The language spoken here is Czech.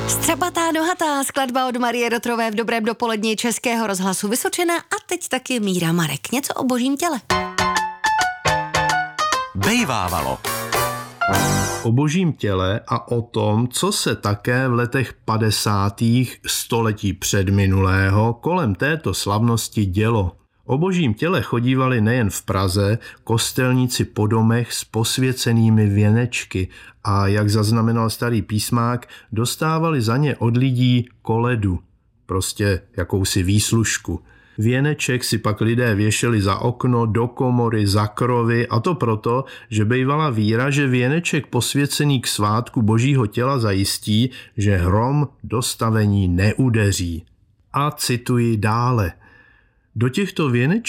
Střepatá nohatá skladba od Marie Rotrové v dobrém dopolední Českého rozhlasu Vysočina a teď taky Míra Marek. Něco o božím těle. Bejvávalo. O božím těle a o tom, co se také v letech 50. století předminulého kolem této slavnosti dělo. O božím těle chodívali nejen v Praze kostelníci po domech s posvěcenými věnečky a, jak zaznamenal starý písmák, dostávali za ně od lidí koledu, prostě jakousi výslužku. Věneček si pak lidé věšeli za okno, do komory, za krovy, a to proto, že bejvala víra, že věneček posvěcený k svátku božího těla zajistí, že hrom do stavení neudeří. A cituji dále. Do těchto věnečků